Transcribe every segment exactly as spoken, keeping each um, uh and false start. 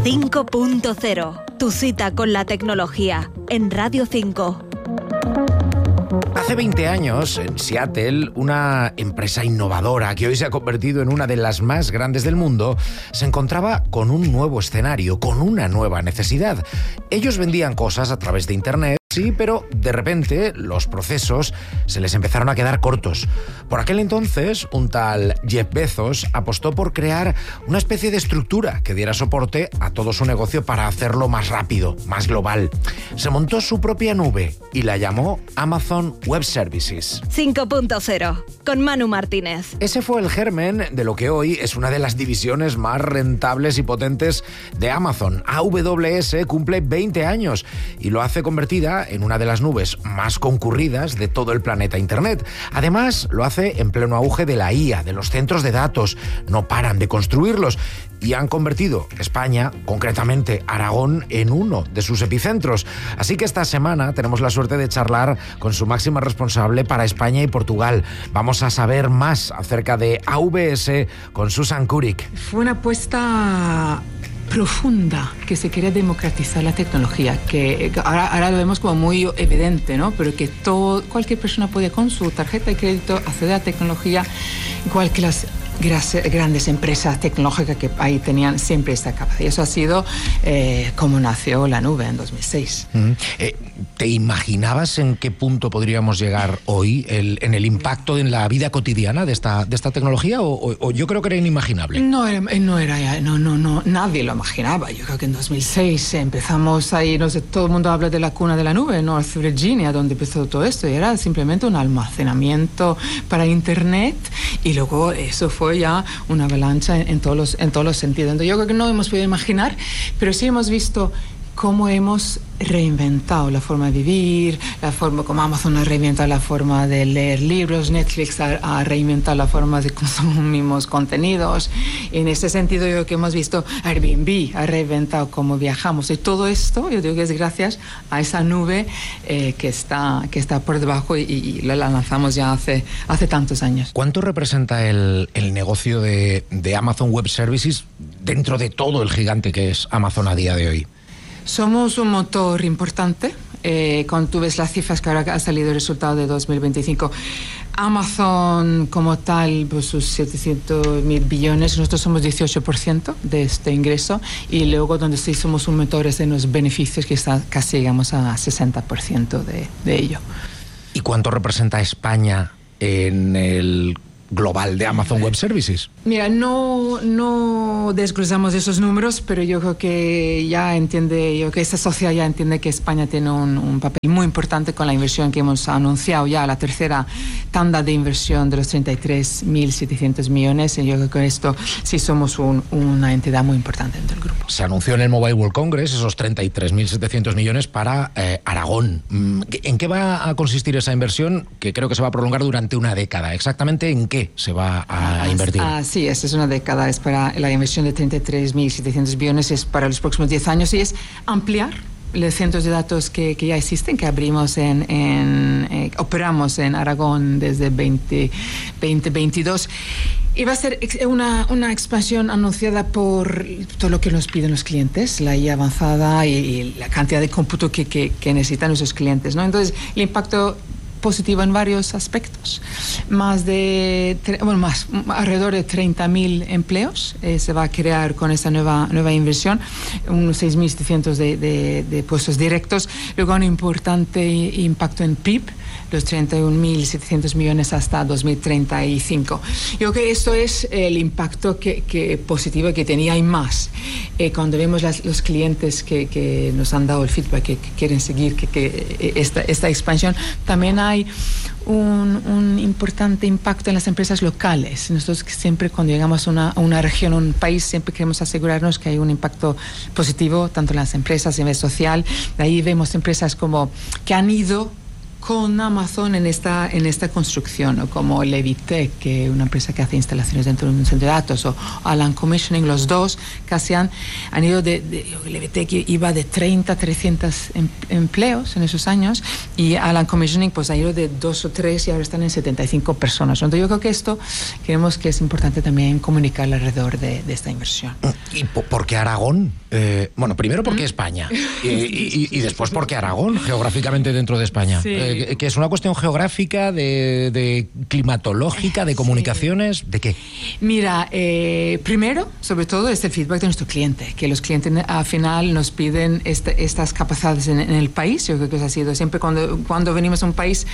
cinco punto cero. Tu cita con la tecnología en Radio cinco. Hace veinte años, en Seattle, una empresa innovadora que hoy se ha convertido en una de las más grandes del mundo, se encontraba con un nuevo escenario, con una nueva necesidad. Ellos vendían cosas a través de Internet, sí, pero de repente los procesos se les empezaron a quedar cortos. Por aquel entonces, un tal Jeff Bezos apostó por crear una especie de estructura que diera soporte a todo su negocio para hacerlo más rápido, más global. Se montó su propia nube y la llamó Amazon Web Services. cinco punto cero, con Manu Martínez. Ese fue el germen de lo que hoy es una de las divisiones más rentables y potentes de Amazon. A W S cumple veinte años y lo hace convertida en una de las nubes más concurridas de todo el planeta Internet. Además, lo hace en pleno auge de la I A, de los centros de datos. No paran de construirlos y han convertido España, concretamente Aragón, en uno de sus epicentros. Así que esta semana tenemos la suerte de charlar con su máxima responsable para España y Portugal. Vamos a saber más acerca de A W S con Susan Kurik. Fue una apuesta profunda, que se quería democratizar la tecnología, que ahora, ahora lo vemos como muy evidente, ¿no? Pero que todo, cualquier persona podía con su tarjeta de crédito acceder a la tecnología, igual que las grandes empresas tecnológicas que ahí tenían siempre esta capacidad. Eso ha sido eh, como nació la nube en dos mil seis. Mm. Eh, ¿Te imaginabas en qué punto podríamos llegar hoy el, en el impacto en la vida cotidiana de esta, de esta tecnología? O, o, o yo creo que era inimaginable. No era, no era, no, no, no, nadie lo imaginaba. Yo creo que en dos mil seis empezamos ahí, no sé, todo el mundo habla de la cuna de la nube, North Virginia, donde empezó todo esto, y era simplemente un almacenamiento para Internet, y luego eso fue ya una avalancha en, en, todos los, en todos los sentidos. Entonces, yo creo que no hemos podido imaginar, pero sí hemos visto cómo hemos reinventado la forma de vivir, la forma como Amazon ha reinventado la forma de leer libros, Netflix ha, ha reinventado la forma de consumir contenidos. En ese sentido, yo creo que hemos visto Airbnb ha reinventado cómo viajamos, y todo esto yo digo que es gracias a esa nube eh, que está que está por debajo, y, y la lanzamos ya hace hace tantos años. ¿Cuánto representa el, el negocio de, de Amazon Web Services dentro de todo el gigante que es Amazon a día de hoy? Somos un motor importante. Eh, cuando tú ves las cifras que ahora ha salido el resultado de dos mil veinticinco, Amazon como tal, pues sus setecientos mil billones, nosotros somos dieciocho por ciento de este ingreso, y luego donde sí somos un motor es en los beneficios, que está, casi llegamos a sesenta por ciento de, de ello. ¿Y cuánto representa España en el global de Amazon Web Services? Mira, no, no desglosamos esos números, pero yo creo que ya entiende, yo creo que esta sociedad ya entiende que España tiene un, un papel muy importante con la inversión que hemos anunciado ya, la tercera tanda de inversión de los treinta y tres mil setecientos millones, y yo creo que con esto sí somos un, una entidad muy importante dentro del grupo. Se anunció en el Mobile World Congress esos treinta y tres mil setecientos millones para eh, Aragón. ¿En qué va a consistir esa inversión, que creo que se va a prolongar durante una década? ¿Exactamente en qué se va a invertir? Ah, sí, esta es una década, es para la inversión de treinta y tres mil setecientos billones, es para los próximos diez años, y es ampliar los centros de datos que, que ya existen, que abrimos en, en eh, operamos en Aragón desde veinte veintidós. Y va a ser una, una expansión anunciada por todo lo que nos piden los clientes, la I A avanzada y, y la cantidad de cómputo que, que, que necesitan nuestros clientes, ¿no? Entonces, el impacto positivo en varios aspectos. Más de, bueno, más, alrededor de treinta mil empleos eh, se va a crear con esta nueva, nueva inversión, unos seis mil setecientos de, de, de puestos directos, luego un importante impacto en P I B, los treinta y un mil setecientos millones hasta dos mil treinta y cinco. Yo creo que esto es el impacto que, que positivo que tenía, y más. Eh, cuando vemos las, los clientes que, que nos han dado el feedback, que, que quieren seguir que, que esta, esta expansión, también hay un, un importante impacto en las empresas locales. Nosotros siempre, cuando llegamos a una, a una región, a un país, siempre queremos asegurarnos que hay un impacto positivo tanto en las empresas, en el social. De ahí vemos empresas como que han ido con Amazon en esta, en esta construcción, ¿no? Como Levitech, que es una empresa que hace instalaciones dentro de un centro de datos, o Alan Commissioning, los dos casi han, han ido de, de Levitech iba de treinta a trescientos em, empleos en esos años, y Alan Commissioning pues ha ido de dos o tres y ahora están en setenta y cinco personas. Entonces yo creo que esto creemos que es importante también comunicar alrededor de, de esta inversión. ¿Y por qué Aragón? Eh, bueno, primero porque ¿Mm? España y, y, y después porque Aragón, geográficamente dentro de España. Sí. Eh, que es una cuestión geográfica, de, de climatológica, de comunicaciones, sí. ¿De qué? Mira, eh, primero, sobre todo, es el feedback de nuestro cliente, que los clientes al final nos piden este, estas capacidades en, en el país. Yo creo que eso ha sido siempre cuando, cuando venimos a un país.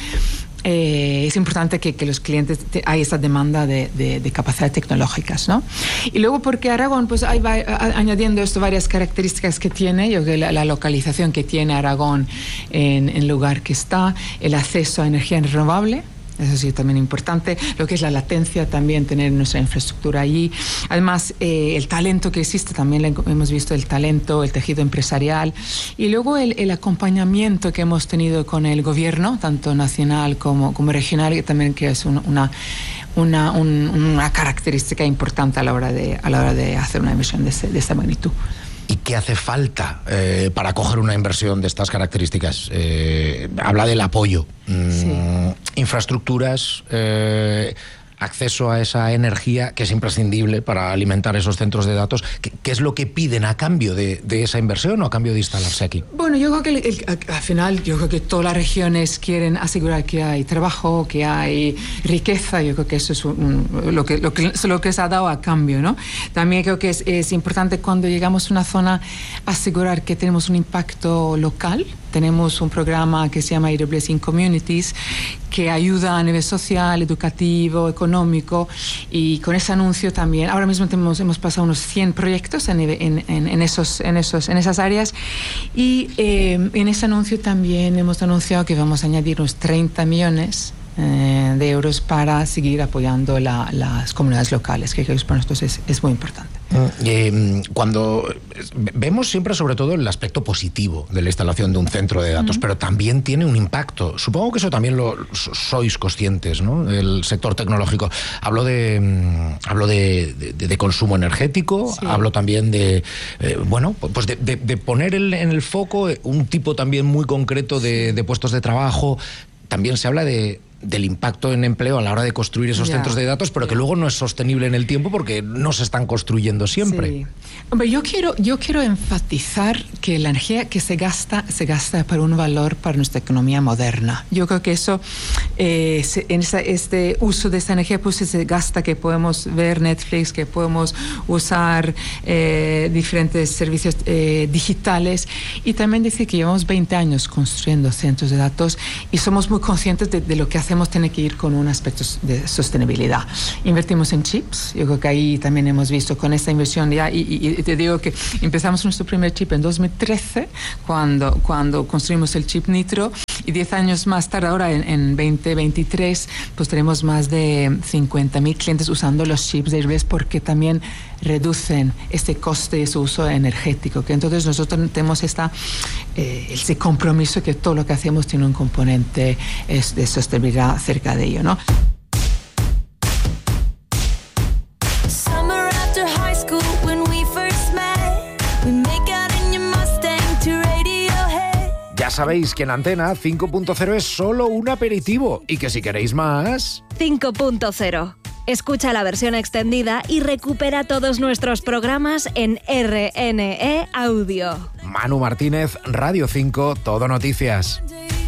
Eh, es importante que, que los clientes te, hay esta demanda de, de, de capacidades tecnológicas, ¿no? Y luego porque Aragón, pues ahí va a, añadiendo esto varias características que tiene. Yo creo que la, la localización que tiene Aragón en el lugar que está, el acceso a energía renovable. Eso sí, también importante, lo que es la latencia, también tener nuestra infraestructura allí. Además, eh, el talento que existe, también hemos visto el talento, el tejido empresarial. Y luego el, el acompañamiento que hemos tenido con el gobierno, tanto nacional como, como regional, que también que es una, una, una, un, una característica importante a la hora de, a la hora de hacer una inversión de, ese, de esta magnitud. ¿Y qué hace falta eh, para coger una inversión de estas características? Eh, habla del apoyo. Mm, sí. Infraestructuras, eh, acceso a esa energía que es imprescindible para alimentar esos centros de datos. ¿Qué, qué es lo que piden a cambio de, de esa inversión o a cambio de instalarse aquí? Bueno, yo creo que el, el, al final yo creo que todas las regiones quieren asegurar que hay trabajo, que hay riqueza. Yo creo que eso es un, lo, que, lo, que, lo que se ha dado a cambio, ¿no? También creo que es, es importante cuando llegamos a una zona asegurar que tenemos un impacto local. Tenemos un programa que se llama A W S in Communities, que ayuda a nivel social, educativo, económico, y con ese anuncio también, ahora mismo tenemos, hemos pasado unos cien proyectos en, en, en, en, esos, en, esos, en esas áreas, y eh, en ese anuncio también hemos anunciado que vamos a añadir unos treinta millones eh, de euros para seguir apoyando la, las comunidades locales, que creo que para nosotros es, es muy importante. Eh, cuando vemos siempre sobre todo el aspecto positivo de la instalación de un centro de datos, uh-huh. pero también tiene un impacto. Supongo que eso también lo sois conscientes, ¿no? El sector tecnológico. Hablo de hablo de, de, de consumo energético, sí. Hablo también de eh, bueno, pues de, de, de poner el, en el foco un tipo también muy concreto de, de puestos de trabajo. También se habla de del impacto en empleo a la hora de construir esos yeah. centros de datos, pero que luego no es sostenible en el tiempo porque no se están construyendo siempre. Sí. Hombre, yo quiero, yo quiero enfatizar que la energía que se gasta, se gasta por un valor para nuestra economía moderna. Yo creo que eso, eh, se, en esa, este uso de esa energía, pues se gasta, que podemos ver Netflix, que podemos usar eh, diferentes servicios eh, digitales, y también decir que llevamos veinte años construyendo centros de datos y somos muy conscientes de, de lo que hace hacemos tiene que ir con un aspecto de sostenibilidad. Invertimos en chips, yo creo que ahí también hemos visto con esta inversión ya, y, y, y te digo que empezamos nuestro primer chip en dos mil trece, cuando, cuando construimos el chip Nitro, y diez años más tarde, ahora en, en veinte veintitrés, pues tenemos más de cincuenta mil clientes usando los chips de A W S, porque también reducen este coste y su uso energético. Que entonces nosotros tenemos esta, eh, ese compromiso que todo lo que hacemos tiene un componente es de sostenibilidad cerca de ello, ¿no? Ya sabéis que en Antena cinco punto cero es solo un aperitivo y que si queréis más... cinco punto cero. Escucha la versión extendida y recupera todos nuestros programas en R N E Audio. Manu Martínez, Radio cinco, Todo Noticias.